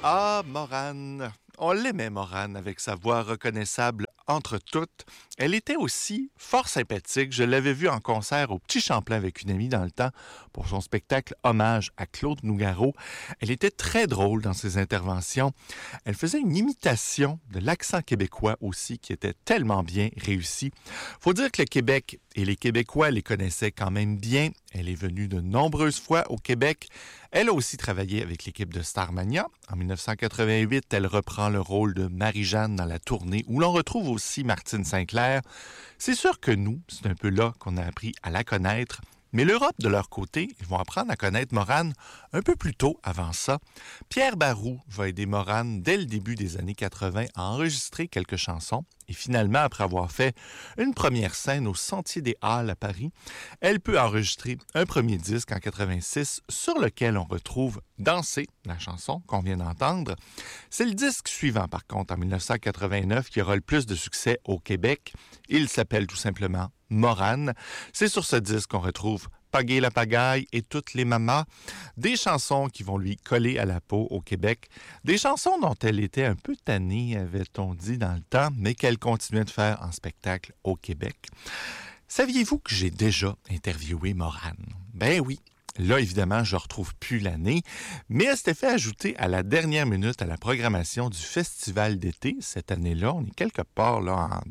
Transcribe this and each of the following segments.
Ah, Morane. On l'aimait, Morane, avec sa voix reconnaissable entre toutes. Elle était aussi fort sympathique. Je l'avais vue en concert au Petit Champlain avec une amie dans le temps pour son spectacle Hommage à Claude Nougaro. Elle était très drôle dans ses interventions. Elle faisait une imitation de l'accent québécois aussi qui était tellement bien réussi. Faut dire que le Québec et les Québécois les connaissaient quand même bien. Elle est venue de nombreuses fois au Québec. Elle a aussi travaillé avec l'équipe de Starmania. En 1988, elle reprend le rôle de Marie-Jeanne dans la tournée où l'on retrouve aussi Martine St-Clair. C'est sûr que nous, c'est un peu là qu'on a appris à la connaître. Mais l'Europe, de leur côté, ils vont apprendre à connaître Morane un peu plus tôt avant ça. Pierre Barroux va aider Morane dès le début des années 80 à enregistrer quelques chansons. Et finalement, après avoir fait une première scène au Sentier des Halles à Paris, elle peut enregistrer un premier disque en 86 sur lequel on retrouve Danser, la chanson qu'on vient d'entendre. C'est le disque suivant, par contre, en 1989, qui aura le plus de succès au Québec. Il s'appelle tout simplement Morane. C'est sur ce disque qu'on retrouve Pagaille la pagaille et toutes les mamas, des chansons qui vont lui coller à la peau au Québec, des chansons dont elle était un peu tannée, avait-on dit dans le temps, mais qu'elle continuait de faire en spectacle au Québec. Saviez-vous que j'ai déjà interviewé Morane? Ben oui. Là, évidemment, je ne retrouve plus l'année, mais elle s'était fait ajouter à la dernière minute à la programmation du Festival d'été. Cette année-là, on est quelque part là, en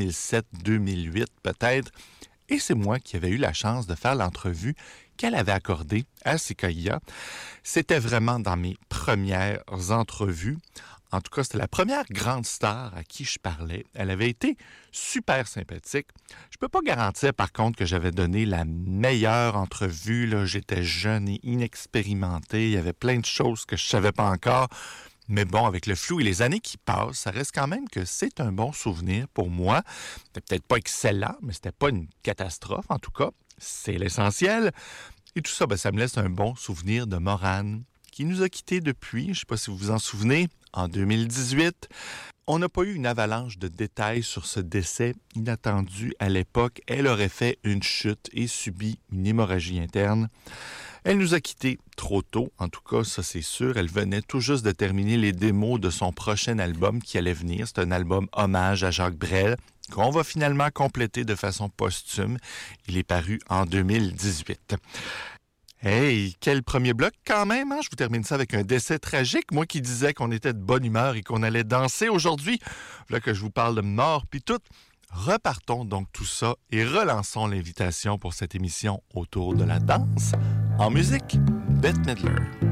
2007-2008 peut-être, et c'est moi qui avais eu la chance de faire l'entrevue qu'elle avait accordée à Sequoia. C'était vraiment dans mes premières entrevues. En tout cas, c'était la première grande star à qui je parlais. Elle avait été super sympathique. Je peux pas garantir, par contre, que j'avais donné la meilleure entrevue. Là. J'étais jeune et inexpérimenté. Il y avait plein de choses que je savais pas encore. Mais bon, avec le flou et les années qui passent, ça reste quand même que c'est un bon souvenir pour moi. C'était peut-être pas excellent, mais c'était pas une catastrophe, en tout cas. C'est l'essentiel. Et tout ça, ça me laisse un bon souvenir de Morane, qui nous a quittés depuis, je ne sais pas si vous vous en souvenez, en 2018. On n'a pas eu une avalanche de détails sur ce décès inattendu à l'époque. Elle aurait fait une chute et subi une hémorragie interne. Elle nous a quittés trop tôt, en tout cas, ça c'est sûr. Elle venait tout juste de terminer les démos de son prochain album qui allait venir. C'est un album hommage à Jacques Brel, qu'on va finalement compléter de façon posthume. Il est paru en 2018. Hey, quel premier bloc quand même, hein? Je vous termine ça avec un décès tragique. Moi qui disais qu'on était de bonne humeur et qu'on allait danser aujourd'hui, là que je vous parle de mort puis tout. Repartons donc tout ça et relançons l'invitation pour cette émission autour de la danse en musique. Bette Midler.